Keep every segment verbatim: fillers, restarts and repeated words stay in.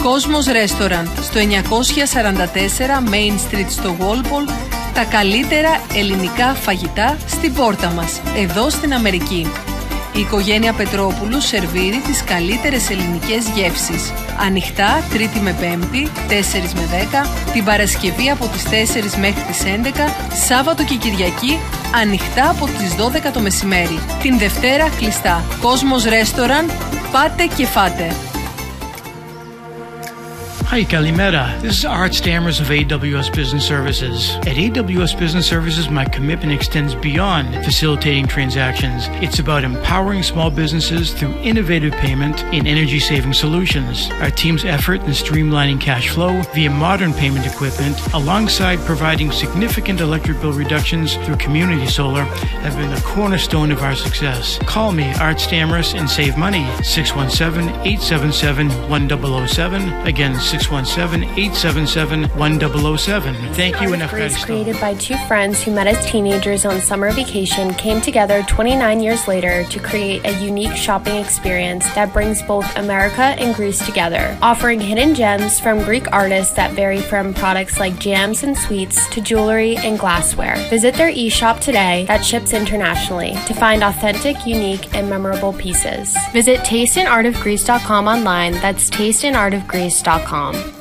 Cosmos Restaurant στο εννιακόσια σαράντα τέσσερα Main Street στο Walpole. Τα καλύτερα ελληνικά φαγητά στην πόρτα μας, εδώ στην Αμερική. Η οικογένεια Πετρόπουλου σερβίρει τις καλύτερες ελληνικές γεύσεις. Ανοιχτά Τρίτη με Πέμπτη, τέσσερα με δέκα, την Παρασκευή από τις τέσσερις μέχρι τις έντεκα, Σάββατο και Κυριακή ανοιχτά από τις δώδεκα το μεσημέρι. Την Δευτέρα κλειστά. Cosmos Restaurant, πάτε και φάτε. Hi, Kalimera. This is Art Stammers of A W S Business Services. At A W S Business Services, my commitment extends beyond facilitating transactions. It's about empowering small businesses through innovative payment and energy-saving solutions. Our team's effort in streamlining cash flow via modern payment equipment, alongside providing significant electric bill reductions through community solar, have been the cornerstone of our success. Call me, Art Stammers, and save money. six one seven, eight seven seven, one zero zero seven. Again, six one seven, eight seven seven, one zero zero seven. Thank you and Grace, created by two friends who met as teenagers on summer vacation, came together twenty-nine years later to create a unique shopping experience that brings both America and Greece together, offering hidden gems from Greek artists that vary from products like jams and sweets to jewelry and glassware. Visit their e-shop today that ships internationally to find authentic, unique, and memorable pieces. Visit taste and art of greece dot com online. That's taste and art of greece dot com.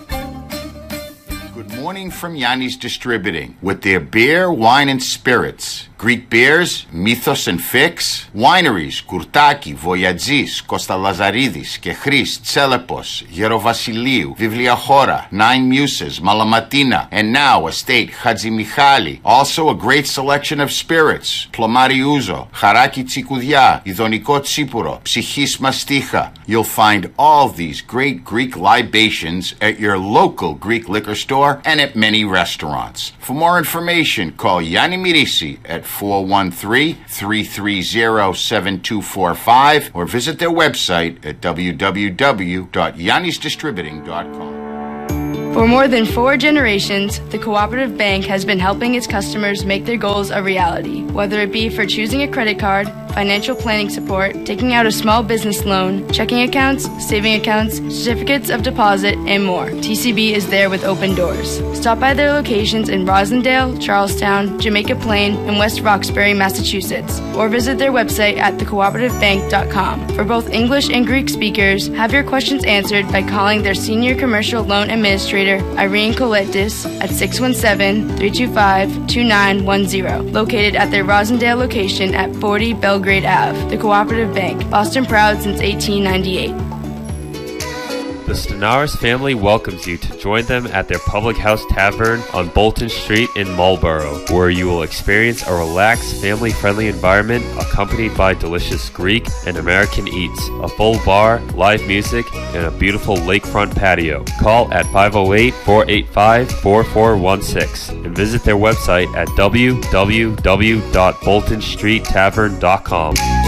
Good morning from Yanni's Distributing with their beer, wine, and spirits. Greek beers, Mythos and Fix, wineries, Kurtaki, Voyagis, Kostalazaridis, Kechris, Tselepos, Gerovasiliou, Vivliachora, Nine Muses, Malamatina, and now Estate Hadzi Michali. Also a great selection of spirits, Plomari Ouzo, Haraki Tsikoudia, Idoniko Tsipuro, Psychis Masticha. You'll find all these great Greek libations at your local Greek liquor store and at many restaurants. For more information, call Yanni Mirisi at four one three, three three zero, seven two four five or visit their website at w w w dot yannis distributing dot com. For more than four generations, the Cooperative Bank has been helping its customers make their goals a reality, whether it be for choosing a credit card, financial planning support, taking out a small business loan, checking accounts, saving accounts, certificates of deposit, and more. T C B is there with open doors. Stop by their locations in Rosendale, Charlestown, Jamaica Plain, and West Roxbury, Massachusetts, or visit their website at the cooperative bank dot com. For both English and Greek speakers, have your questions answered by calling their Senior Commercial Loan Administrator, Irene Coletis, at six one seven, three two five, two nine one zero, located at their Rosendale location at forty Belgrade Avenue. The Cooperative Bank, Boston proud since eighteen ninety-eight. The Stenaris family welcomes you to join them at their Public House Tavern on Bolton Street in Marlborough, where you will experience a relaxed, family-friendly environment accompanied by delicious Greek and American eats, a full bar, live music, and a beautiful lakefront patio. Call at five oh eight, four eight five, four four one six and visit their website at w w w dot bolton street tavern dot com.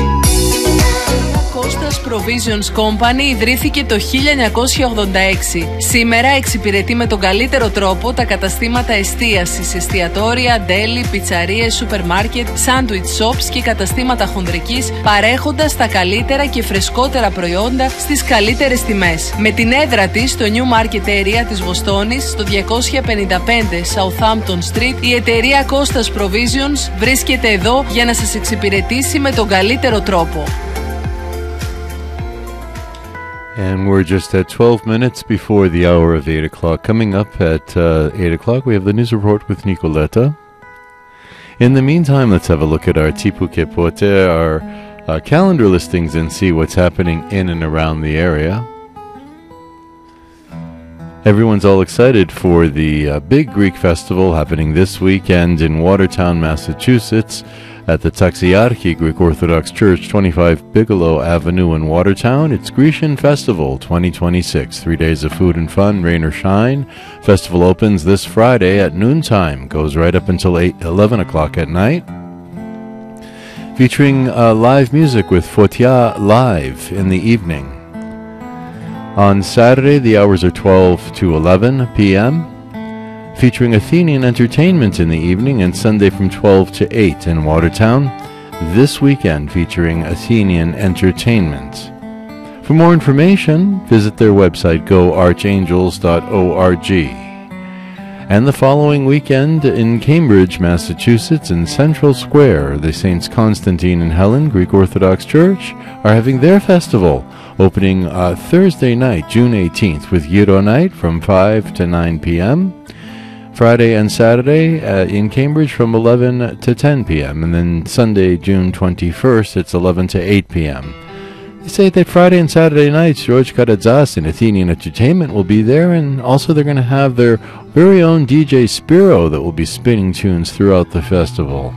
Costas Provisions Company ιδρύθηκε το χίλια εννιακόσια ογδόντα έξι. Σήμερα εξυπηρετεί με τον καλύτερο τρόπο τα καταστήματα εστίασης, εστιατόρια, ντέλι, πιτσαρίες, σούπερ μάρκετ, sandwich shops και καταστήματα χονδρικής, παρέχοντας τα καλύτερα και φρεσκότερα προϊόντα στις καλύτερες τιμές. Με την έδρα της στο New Market Area της Βοστόνης, στο διακόσια πενήντα πέντε Southampton Street, η εταιρεία Costas Provisions βρίσκεται εδώ για να σας εξυπηρετήσει με τον καλύτερο τρόπο. And we're just at twelve minutes before the hour of eight o'clock. Coming up at uh, eight o'clock, we have the news report with Nicoletta. In the meantime, let's have a look at our Tipu Kepote, our uh, calendar listings, and see what's happening in and around the area. Everyone's all excited for the uh, big Greek festival happening this weekend in Watertown, Massachusetts, at the Taxiarchi Greek Orthodox Church, twenty-five Bigelow Avenue in Watertown. It's Grecian Festival twenty twenty-six. Three days of food and fun, rain or shine. Festival opens this Friday at noontime, goes right up until eight, eleven o'clock at night. Featuring uh, live music with Fotia Live in the evening. On Saturday, the hours are twelve to eleven p.m., featuring Athenian entertainment in the evening, and Sunday from twelve to eight in Watertown. This weekend featuring Athenian entertainment. For more information, visit their website, go archangels dot org. And the following weekend in Cambridge, Massachusetts, in Central Square, the Saints Constantine and Helen Greek Orthodox Church are having their festival, opening uh, Thursday night, June eighteenth, with Gyro Night from five to nine p.m., Friday and Saturday uh, in Cambridge from eleven to ten p.m., and then Sunday, June twenty-first, it's eleven to eight p.m. They say that Friday and Saturday nights, George Karadzas and Athenian Entertainment will be there, and also they're going to have their very own D J Spiro that will be spinning tunes throughout the festival.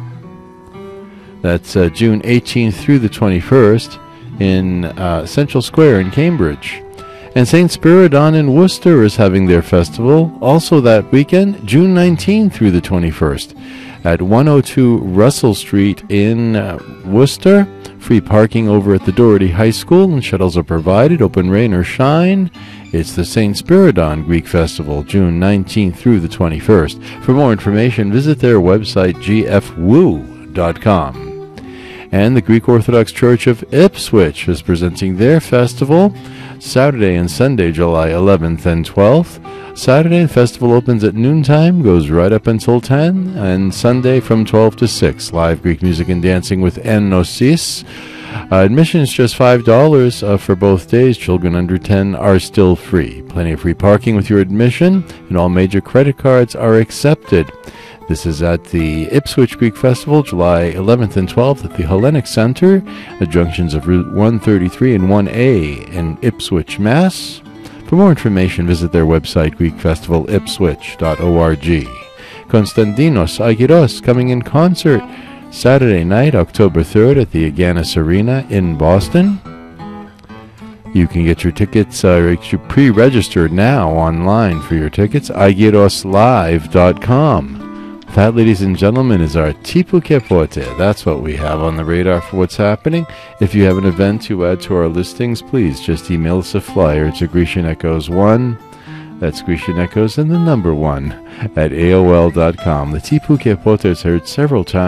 That's uh, June eighteenth through the twenty-first in uh, Central Square in Cambridge. And Saint Spiridon in Worcester is having their festival also that weekend, June nineteenth through the twenty-first, at one oh two Russell Street in uh, Worcester. Free parking over at the Doherty High School, and shuttles are provided, open rain or shine. It's the Saint Spiridon Greek Festival, June nineteenth through the twenty-first. For more information, visit their website, g f woo dot com. And the Greek Orthodox Church of Ipswich is presenting their festival Saturday and Sunday, July eleventh and twelfth. Saturday, the festival opens at noontime, goes right up until ten, and Sunday from twelve to six. Live Greek music and dancing with Enosis. Uh, admission is just five dollars uh, for both days. Children under ten are still free. Plenty of free parking with your admission, and all major credit cards are accepted. This is at the Ipswich Greek Festival, July eleventh and twelfth at the Hellenic Center, the junctions of Route one thirty-three and one A in Ipswich, Mass. For more information, visit their website, greek festival ipswich dot org. Konstantinos Agiros coming in concert Saturday night, October third at the Aganis Arena in Boston. You can get your tickets, uh, you pre-registered now online for your tickets, agiros live dot com. That, ladies and gentlemen, is our Tipu Kepote. That's what we have on the radar for what's happening. If you have an event to add to our listings, please just email us a flyer to Grecian Echoes one. That's Grecian Echoes and the number one at A O L dot com. The Tipu Kepote is heard several times